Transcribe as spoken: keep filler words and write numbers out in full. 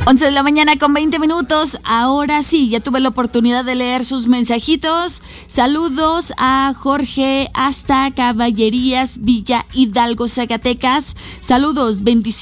once de la mañana con veinte minutos. Ahora sí, ya tuve la oportunidad de leer sus mensajitos. Saludos a Jorge hasta Caballerías, Villa Hidalgo, Zacatecas. Saludos, bendiciones.